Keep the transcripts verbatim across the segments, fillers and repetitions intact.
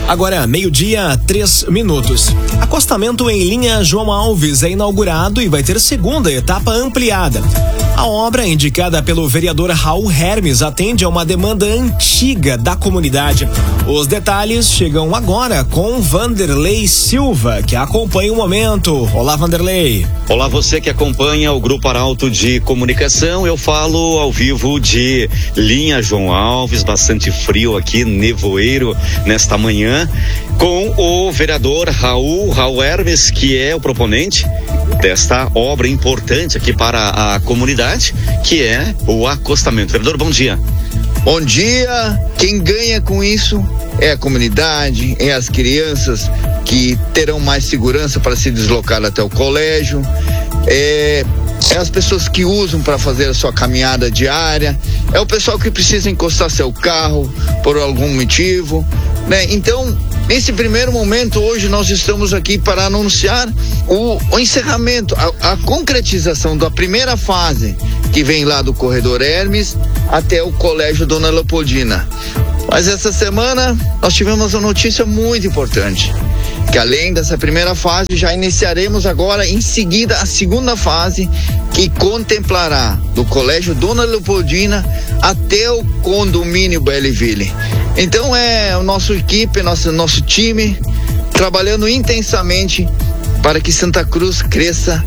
Agora, meio-dia, três minutos. Acostamento em linha João Alves é inaugurado e vai ter segunda etapa ampliada. A obra, indicada pelo vereador Raul Hermes, atende a uma demanda antiga da comunidade. Os detalhes chegam agora com Vanderlei Silva, que acompanha o momento. Olá, Vanderlei. Olá, você que acompanha o Grupo Arauto de Comunicação. Eu falo ao vivo de linha João Alves, bastante frio aqui, nevoeiro nesta manhã, com o vereador Raul, Raul Hermes, que é o proponente desta obra importante aqui para a comunidade, que é o acostamento. Vereador, bom dia. Bom dia. Quem ganha com isso é a comunidade, é as crianças que terão mais segurança para se deslocar até o colégio, é, é as pessoas que usam para fazer a sua caminhada diária, é o pessoal que precisa encostar seu carro por algum motivo, né? Então, nesse primeiro momento, hoje nós estamos aqui para anunciar o, o encerramento, a, a concretização da primeira fase, que vem lá do Corredor Hermes até o Colégio Dona Leopoldina. Mas essa semana nós tivemos uma notícia muito importante, que além dessa primeira fase, já iniciaremos agora em seguida a segunda fase, que contemplará do Colégio Dona Leopoldina até o condomínio Belleville. Então é o nosso equipe, nosso, nosso time trabalhando intensamente para que Santa Cruz cresça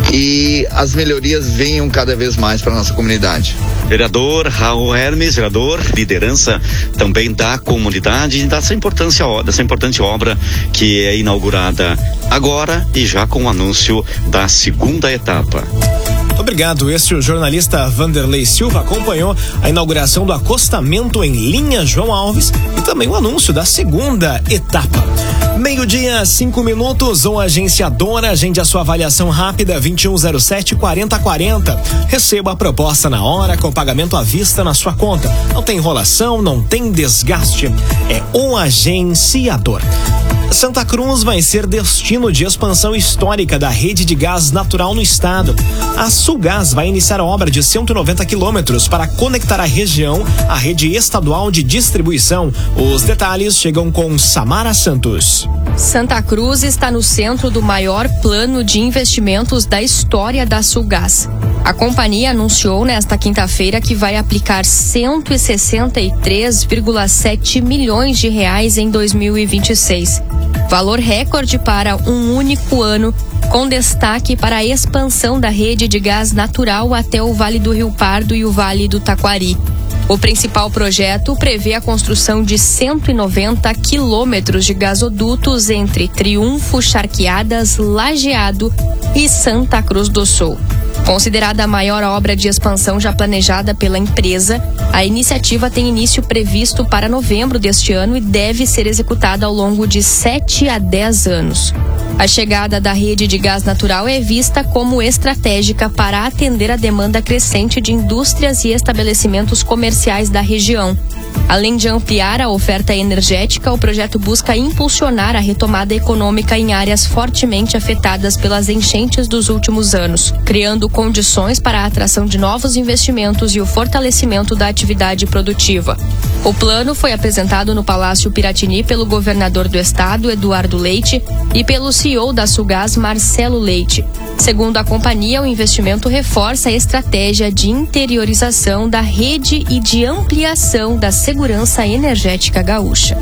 e as melhorias venham cada vez mais para a nossa comunidade. Vereador Raul Hermes, vereador, liderança também da comunidade e dessa importância, dessa importante obra que é inaugurada agora e já com o anúncio da segunda etapa. Obrigado. Este o jornalista Vanderlei Silva acompanhou a inauguração do acostamento em linha João Alves e também o anúncio da segunda etapa. Meio-dia, cinco minutos, ou agenciadora, agende a sua avaliação rápida vinte e um zero sete, quarenta quarenta. Receba a proposta na hora com pagamento à vista na sua conta. Não tem enrolação, não tem desgaste. É o agenciador. Santa Cruz vai ser destino de expansão histórica da rede de gás natural no estado. A Sulgás vai iniciar a obra de cento e noventa quilômetros para conectar a região à rede estadual de distribuição. Os detalhes chegam com Samara Santos. Santa Cruz está no centro do maior plano de investimentos da história da Sulgás. A companhia anunciou nesta quinta-feira que vai aplicar cento e sessenta e três vírgula sete milhões de reais em dois mil e vinte e seis. Valor recorde para um único ano, com destaque para a expansão da rede de gás natural até o Vale do Rio Pardo e o Vale do Taquari. O principal projeto prevê a construção de cento e noventa quilômetros de gasodutos entre Triunfo, Charqueadas, Lajeado e Santa Cruz do Sul. Considerada a maior obra de expansão já planejada pela empresa, a iniciativa tem início previsto para novembro deste ano e deve ser executada ao longo de sete a dez anos. A chegada da rede de gás natural é vista como estratégica para atender a demanda crescente de indústrias e estabelecimentos comerciais da região. Além de ampliar a oferta energética, o projeto busca impulsionar a retomada econômica em áreas fortemente afetadas pelas enchentes dos últimos anos, criando condições para a atração de novos investimentos e o fortalecimento da atividade produtiva. O plano foi apresentado no Palácio Piratini pelo governador do estado, Eduardo Leite, e pelo C E O da Sulgás, Marcelo Leite. Segundo a companhia, o investimento reforça a estratégia de interiorização da rede e de ampliação da segurança energética gaúcha.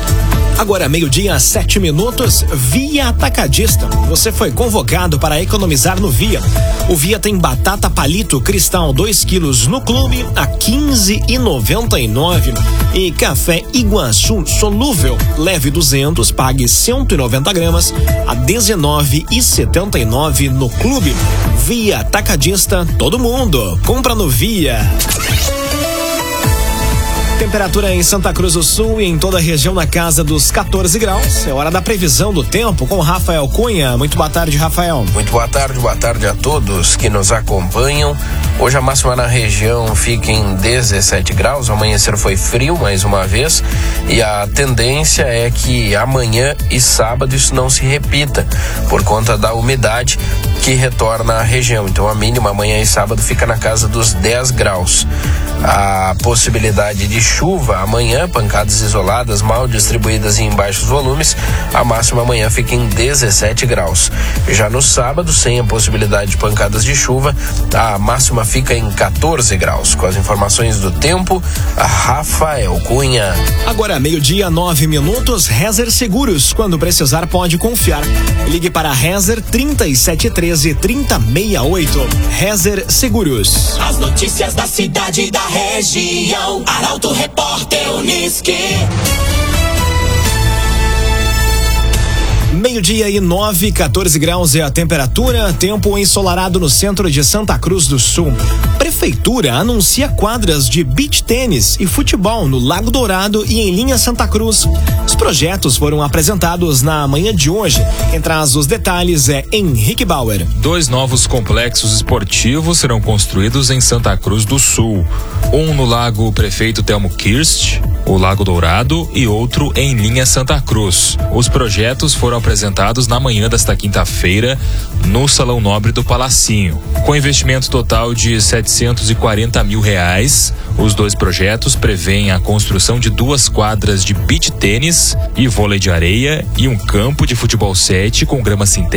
Agora, meio-dia, sete minutos, Via Atacadista. Você foi convocado para economizar no Via. O Via tem batata palito cristal dois quilos no clube a quinze reais e noventa e nove centavos. E café Iguaçu solúvel, leve duzentos, pague cento e noventa gramas a dezenove reais e setenta e nove centavos no clube. Via Atacadista, todo mundo compra no Via. Temperatura em Santa Cruz do Sul e em toda a região na casa dos quatorze graus. É hora da previsão do tempo com Rafael Cunha. Muito boa tarde, Rafael. Muito boa tarde, boa tarde a todos que nos acompanham. Hoje a máxima na região fica em dezessete graus. O amanhecer foi frio mais uma vez e a tendência é que amanhã e sábado isso não se repita por conta da umidade que retorna à região. Então a mínima amanhã e sábado fica na casa dos dez graus. A possibilidade de chuva amanhã, pancadas isoladas, mal distribuídas e em baixos volumes. A máxima amanhã fica em dezessete graus. Já no sábado, sem a possibilidade de pancadas de chuva, a máxima fica em quatorze graus. Com as informações do tempo, Rafael Cunha. Agora, meio-dia, nove minutos, Rezer Seguros. Quando precisar, pode confiar. Ligue para Rezer trinta e sete treze, trinta sessenta e oito. Rezer Seguros. As notícias da cidade e da região. Arauto Repórter Unisque. Meio-dia e nove, quatorze graus é a temperatura, tempo ensolarado no centro de Santa Cruz do Sul. Prefeitura anuncia quadras de beach tênis e futebol no Lago Dourado e em Linha Santa Cruz. Os projetos foram apresentados na manhã de hoje. Quem traz os detalhes é Henrique Bauer. Dois novos complexos esportivos serão construídos em Santa Cruz do Sul. Um no Lago Prefeito Telmo Kirst, o Lago Dourado, e outro em Linha Santa Cruz. Os projetos foram apresentados na manhã desta quinta-feira no Salão Nobre do Palacinho. Com investimento total de setecentos e quarenta mil reais, os dois projetos prevêem a construção de duas quadras de beach tênis e vôlei de areia e um campo de futebol sete com grama sintética